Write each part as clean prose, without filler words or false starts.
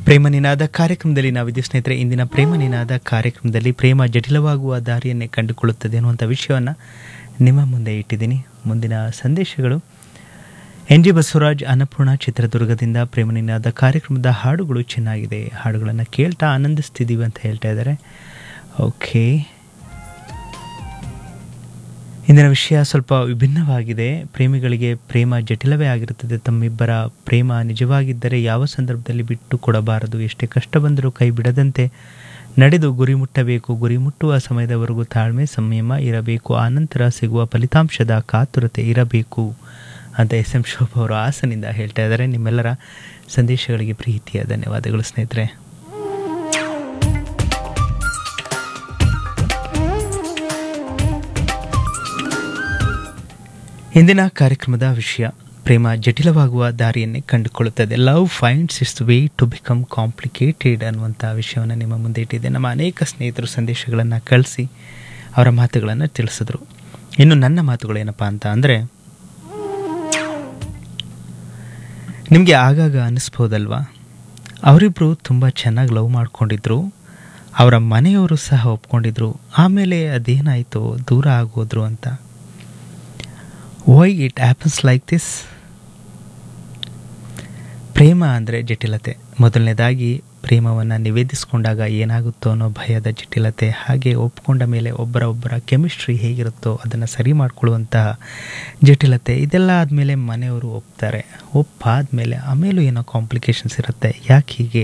ಪ್ರೇಮ ನಿನಾದ ಕಾರ್ಯಕ್ರಮದಲ್ಲಿ ನಾವಿದ್ದೀವಿ ಸ್ನೇಹಿತರೆ. ಇಂದಿನ ಪ್ರೇಮ ನಿನಾದ ಕಾರ್ಯಕ್ರಮದಲ್ಲಿ ಪ್ರೇಮ ಜಟಿಲವಾಗುವ ದಾರಿಯನ್ನೇ ಕಂಡುಕೊಳ್ಳುತ್ತದೆ ಅನ್ನುವಂಥ ವಿಷಯವನ್ನು ನಿಮ್ಮ ಮುಂದೆ ಇಟ್ಟಿದ್ದೀನಿ. ಮುಂದಿನ ಸಂದೇಶಗಳು NG ಬಸವರಾಜ್ ಅನ್ನಪೂರ್ಣ ಚಿತ್ರದುರ್ಗದಿಂದ ಪ್ರೇಮ ನಿನಾದ ಕಾರ್ಯಕ್ರಮದ ಹಾಡುಗಳು ಚೆನ್ನಾಗಿದೆ, ಹಾಡುಗಳನ್ನು ಕೇಳ್ತಾ ಆನಂದಿಸ್ತಿದ್ದೀವಿ ಅಂತ ಹೇಳ್ತಾ ಇದ್ದಾರೆ. ಓಕೆ, ಇಂದಿನ ವಿಷಯ ಸ್ವಲ್ಪ ವಿಭಿನ್ನವಾಗಿದೆ. ಪ್ರೇಮಿಗಳಿಗೆ ಪ್ರೇಮ ಜಟಿಲವೇ ಆಗಿರುತ್ತದೆ. ತಮ್ಮಿಬ್ಬರ ಪ್ರೇಮ ನಿಜವಾಗಿದ್ದರೆ ಯಾವ ಸಂದರ್ಭದಲ್ಲಿ ಬಿಟ್ಟು ಕೊಡಬಾರದು. ಎಷ್ಟೇ ಕಷ್ಟ ಬಂದರೂ ಕೈ ಬಿಡದಂತೆ ನಡೆದು ಗುರಿ ಮುಟ್ಟಬೇಕು. ಗುರಿ ಮುಟ್ಟುವ ಸಮಯದವರೆಗೂ ತಾಳ್ಮೆ ಸಂಯಮ ಇರಬೇಕು. ಆನಂತರ ಸಿಗುವ ಫಲಿತಾಂಶದ ಕಾತುರತೆ ಇರಬೇಕು ಅಂತ SM ಶೋಭಾ ಅವರು ಹಾಸನಿಂದ ಹೇಳ್ತಾ ಇದ್ದಾರೆ. ನಿಮ್ಮೆಲ್ಲರ ಸಂದೇಶಗಳಿಗೆ ಪ್ರೀತಿಯ ಧನ್ಯವಾದಗಳು ಸ್ನೇಹಿತರೆ. ಇಂದಿನ ಕಾರ್ಯಕ್ರಮದ ವಿಷಯ ಪ್ರೇಮ ಜಟಿಲವಾಗುವ ದಾರಿಯನ್ನೇ ಕಂಡುಕೊಳ್ಳುತ್ತದೆ. Love finds it's way to become complicated ಅನ್ನುವಂಥ ವಿಷಯವನ್ನು ನಿಮ್ಮ ಮುಂದೆ ಇಟ್ಟಿದೆ. ನಮ್ಮ ಅನೇಕ ಸ್ನೇಹಿತರು ಸಂದೇಶಗಳನ್ನು ಕಳಿಸಿ ಅವರ ಮಾತುಗಳನ್ನು ತಿಳಿಸಿದ್ರು. ಇನ್ನು ನನ್ನ ಮಾತುಗಳೇನಪ್ಪ ಅಂತ ಅಂದರೆ, ನಿಮಗೆ ಆಗಾಗ ಅನ್ನಿಸ್ಬೋದಲ್ವಾ, ಅವರಿಬ್ಬರು ತುಂಬ ಚೆನ್ನಾಗಿ ಲವ್ ಮಾಡ್ಕೊಂಡಿದ್ರು, ಅವರ ಮನೆಯವರು ಸಹ ಒಪ್ಕೊಂಡಿದ್ರು, ಆಮೇಲೆ ಅದೇನಾಯಿತು ದೂರ ಆಗೋದ್ರು ಅಂತ. Why it happens like this? ಪ್ರೇಮ ಅಂದರೆ ಜಟಿಲತೆ. ಮೊದಲನೇದಾಗಿ ಪ್ರೇಮವನ್ನು ನಿವೇದಿಸ್ಕೊಂಡಾಗ ಏನಾಗುತ್ತೋ ಅನ್ನೋ ಭಯದ ಜಟಿಲತೆ, ಹಾಗೆ ಒಪ್ಕೊಂಡ ಮೇಲೆ ಒಬ್ಬರ ಕೆಮಿಸ್ಟ್ರಿ ಹೇಗಿರುತ್ತೋ ಅದನ್ನು ಸರಿ ಮಾಡಿಕೊಳ್ಳುವಂತಹ ಜಟಿಲತೆ. ಇದೆಲ್ಲ ಆದಮೇಲೆ ಮನೆಯವರು ಒಪ್ತಾರೆ. ಒಪ್ಪಾದ್ಮೇಲೆ ಆಮೇಲೂ ಏನೋ ಕಾಂಪ್ಲಿಕೇಶನ್ಸ್ ಇರುತ್ತೆ. ಯಾಕೆ ಹೀಗೆ?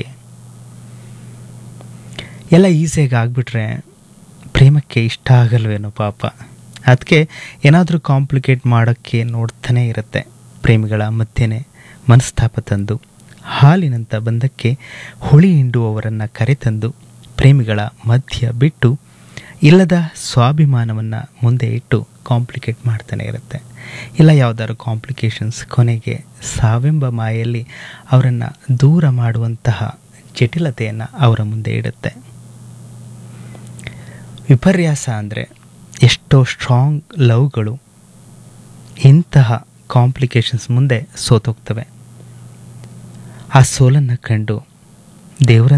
ಎಲ್ಲ ಈಸಿಯಾಗಿ ಆಗಿಬಿಟ್ರೆ ಪ್ರೇಮಕ್ಕೆ ಇಷ್ಟ ಆಗಲ್ವೇನೋ ಪಾಪ. ಅದಕ್ಕೆ ಏನಾದರೂ ಕಾಂಪ್ಲಿಕೇಟ್ ಮಾಡೋಕ್ಕೆ ನೋಡ್ತಾನೆ ಇರುತ್ತೆ. ಪ್ರೇಮಿಗಳ ಮಧ್ಯೆನೇ ಮನಸ್ತಾಪ ತಂದು ಹಾಲಿನಂಥ ಬಂಧಕ್ಕೆ ಹುಳಿ ಹಿಂಡುವವರನ್ನು ಕರೆತಂದು ಪ್ರೇಮಿಗಳ ಮಧ್ಯ ಬಿಟ್ಟು ಇಲ್ಲದ ಸ್ವಾಭಿಮಾನವನ್ನು ಮುಂದೆ ಇಟ್ಟು ಕಾಂಪ್ಲಿಕೇಟ್ ಮಾಡ್ತಾನೆ ಇರುತ್ತೆ. ಇಲ್ಲ ಯಾವುದಾದ್ರು ಕಾಂಪ್ಲಿಕೇಶನ್ಸ್ ಕೊನೆಗೆ ಸಾವೆಂಬ ಮಾಯಲ್ಲಿ ಅವರನ್ನು ದೂರ ಮಾಡುವಂತಹ ಜಟಿಲತೆಯನ್ನು ಅವರ ಮುಂದೆ ಇಡುತ್ತೆ. ವಿಪರ್ಯಾಸ ಅಂದರೆ ಎಷ್ಟೋ ಸ್ಟ್ರಾಂಗ್ ಲವ್ಗಳು ಇಂತಹ ಕಾಂಪ್ಲಿಕೇಶನ್ಸ್ ಮುಂದೆ ಸೋತೋಗ್ತವೆ. ಆ ಸೋಲನ್ನು ಕಂಡು ದೇವರ